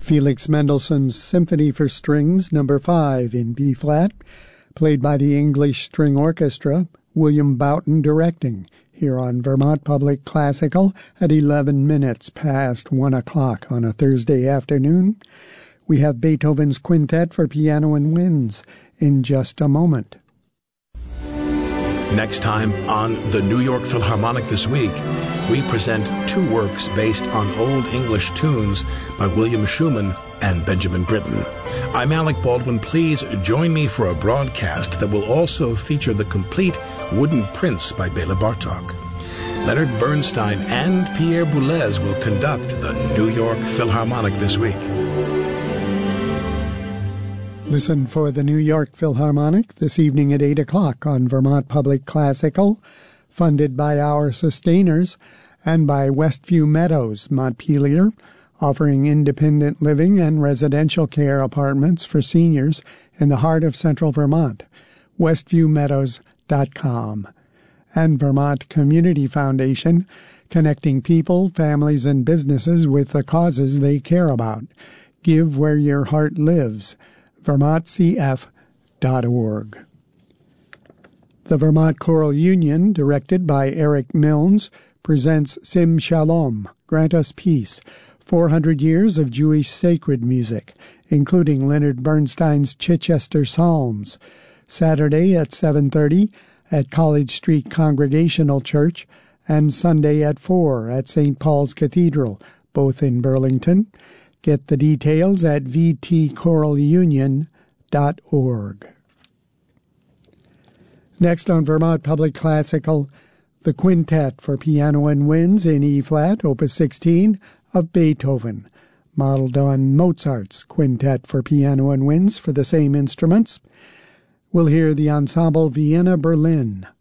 Felix Mendelssohn's Symphony for Strings, No. 5 in B-flat, played by the English String Orchestra, William Boughton directing, here on Vermont Public Classical at 11 minutes past 1 o'clock on a Thursday afternoon. We have Beethoven's Quintet for Piano and Winds in just a moment. Next time on the New York Philharmonic This Week, we present two works based on Old English tunes by William Schumann and Benjamin Britten. I'm Alec Baldwin. Please join me for a broadcast that will also feature the complete Wooden Prince by Bela Bartok. Leonard Bernstein and Pierre Boulez will conduct the New York Philharmonic This Week. Listen for the New York Philharmonic this evening at 8 o'clock on Vermont Public Classical, funded by our sustainers and by Westview Meadows, Montpelier, offering independent living and residential care apartments for seniors in the heart of central Vermont, westviewmeadows.com. And Vermont Community Foundation, connecting people, families, and businesses with the causes they care about. Give where your heart lives. vermontcf.org. The Vermont Choral Union, directed by Eric Milnes, presents Sim Shalom, Grant Us Peace, 400 years of Jewish sacred music, including Leonard Bernstein's Chichester Psalms, Saturday at 7:30 at College Street Congregational Church, and Sunday at 4 at St. Paul's Cathedral, both in Burlington. Get the details at vtchoralunion.org. Next on Vermont Public Classical, the Quintet for Piano and Winds in E-flat, Opus 16, of Beethoven, modeled on Mozart's Quintet for Piano and Winds for the same instruments. We'll hear the Ensemble Vienna Berlin.